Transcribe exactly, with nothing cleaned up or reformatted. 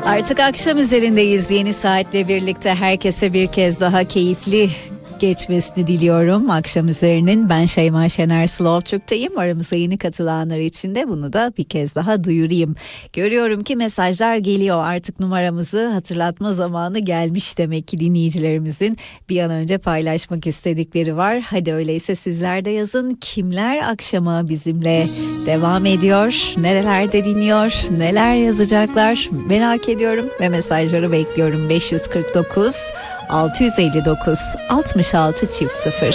Artık akşam üzerindeyiz. Yeni saatle birlikte herkese bir kez daha keyifli geçmesini diliyorum akşam üzerinin. Ben Şeyma Şener Slovçuk'tayım. Aramıza yeni katılanlar için de bunu da bir kez daha duyurayım. Görüyorum ki mesajlar geliyor. Artık numaramızı hatırlatma zamanı gelmiş demek ki dinleyicilerimizin bir an önce paylaşmak istedikleri var. Hadi öyleyse sizler de yazın. Kimler akşama bizimle devam ediyor? Nerelerde dinliyor? Neler yazacaklar? Merak ediyorum ve mesajları bekliyorum. beş yüz kırk dokuz altı yüz elli dokuz altmış altı çift sıfır.